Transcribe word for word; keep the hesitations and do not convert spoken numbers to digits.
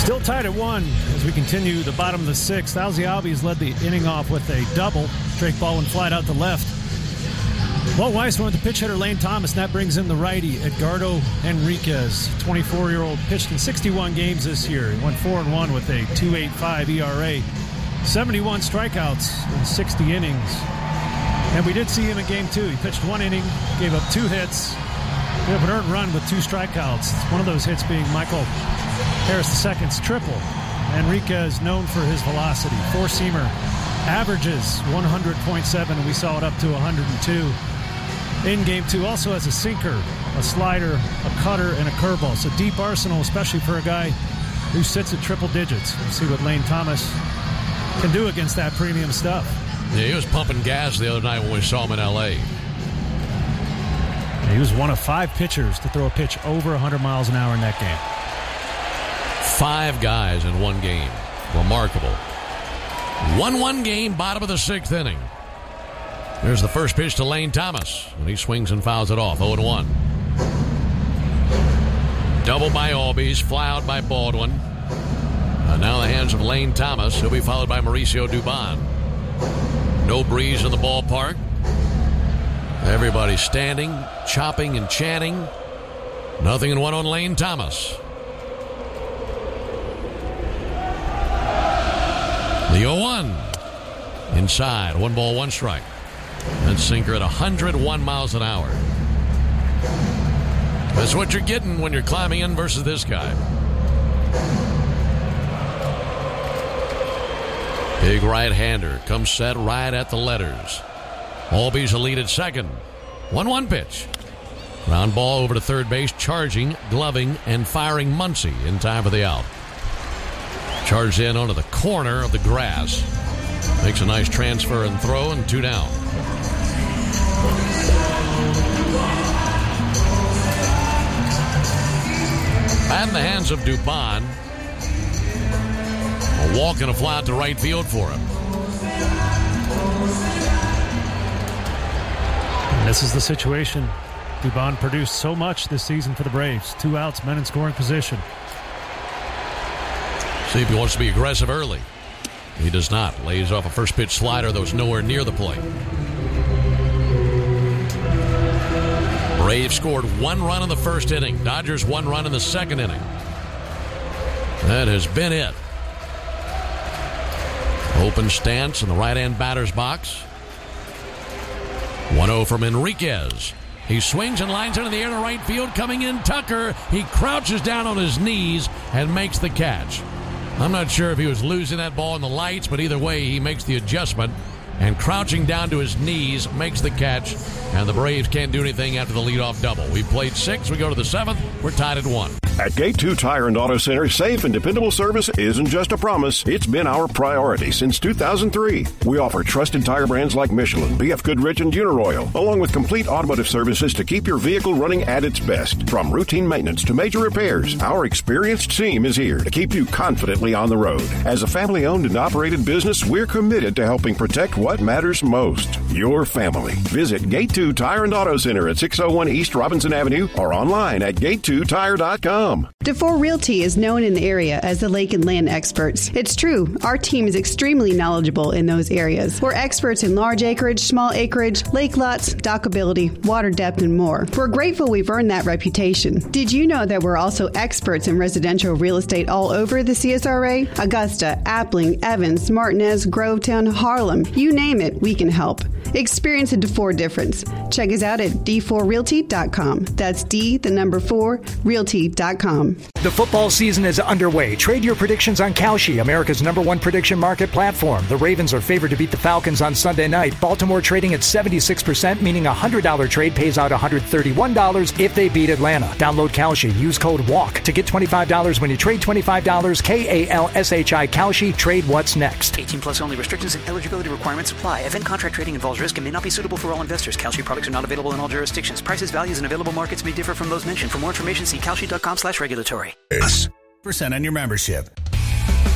Still tied at one as we continue the bottom of the sixth. Ozzie Albies led the inning off with a double. Drake Baldwin flied out to left. Walt Weiss went with the pitch hitter Lane Thomas, and that brings in the righty Edgardo Enriquez. twenty-four-year-old pitched in sixty-one games this year. He went four and one with a two point eight five E R A. seventy-one strikeouts in sixty innings. And we did see him in game two. He pitched one inning, gave up two hits, gave up an earned run with two strikeouts. One of those hits being Michael Harris the second's triple. Enriquez known for his velocity. Four-seamer averages one hundred point seven, and we saw it up to one hundred two in game two. Also has a sinker, a slider, a cutter, and a curveball. So deep arsenal, especially for a guy who sits at triple digits. We'll see what Lane Thomas can do against that premium stuff. Yeah, he was pumping gas the other night when we saw him in L A. Yeah, he was one of five pitchers to throw a pitch over one hundred miles an hour in that game. Five guys in one game. Remarkable. one one game, bottom of the sixth inning. There's the first pitch to Lane Thomas, and he swings and fouls it off, oh and one. Double by Albies, fly out by Baldwin. And now the hands of Lane Thomas. He'll be followed by Mauricio Dubon. No breeze in the ballpark. Everybody standing, chopping, and chanting. Nothing in one on Lane Thomas. The oh one. Inside. One ball, one strike. That sinker at one hundred one miles an hour. That's what you're getting when you're climbing in versus this guy. Big right-hander comes set right at the letters. Albies a lead at second. one one pitch. Ground ball over to third base, charging, gloving, and firing Muncy in time for the out. Charged in onto the corner of the grass. Makes a nice transfer and throw, and two down. Bat in the hands of Dubon. A walk and a fly out to right field for him. And this is the situation. Dubon produced so much this season for the Braves. Two outs, men in scoring position. See if he wants to be aggressive early. He does not. Lays off a first pitch slider that was nowhere near the plate. Braves scored one run in the first inning. Dodgers one run in the second inning. That has been it. Open stance in the right-hand batter's box. one oh from Enriquez. He swings and lines into the air to right field. Coming in, Tucker. He crouches down on his knees and makes the catch. I'm not sure if he was losing that ball in the lights, but either way, he makes the adjustment. And crouching down to his knees, makes the catch. And the Braves can't do anything after the leadoff double. We played six. We go to the seventh. We're tied at one. At Gate two Tire and Auto Center, safe and dependable service isn't just a promise. It's been our priority since two thousand three. We offer trusted tire brands like Michelin, B F Goodrich, and Uniroyal, along with complete automotive services to keep your vehicle running at its best. From routine maintenance to major repairs, our experienced team is here to keep you confidently on the road. As a family-owned and operated business, we're committed to helping protect what matters most, your family. Visit Gate two Tire and Auto Center at six oh one East Robinson Avenue or online at gate two tire dot com. DeFore Realty is known in the area as the lake and land experts. It's true. Our team is extremely knowledgeable in those areas. We're experts in large acreage, small acreage, lake lots, dockability, water depth, and more. We're grateful we've earned that reputation. Did you know that we're also experts in residential real estate all over the C S R A? Augusta, Appling, Evans, Martinez, Grovetown, Harlem. You name it, we can help. Experience a DeFore difference. Check us out at d four realty dot com. That's D, the number four, realty dot com. The football season is underway. Trade your predictions on Kalshi, America's number one prediction market platform. The Ravens are favored to beat the Falcons on Sunday night. Baltimore trading at seventy-six percent, meaning a one hundred dollars trade pays out one hundred thirty-one dollars if they beat Atlanta. Download Kalshi. Use code WALK to get twenty-five dollars when you trade twenty-five dollars. K A L S H I Kalshi. Trade what's next. eighteen plus only. Restrictions and eligibility requirements apply. Event contract trading involves risk and may not be suitable for all investors. Kalshi products are not available in all jurisdictions. Prices, values, and available markets may differ from those mentioned. For more information, see kalshi dot com slash regulatory. Percent on your membership.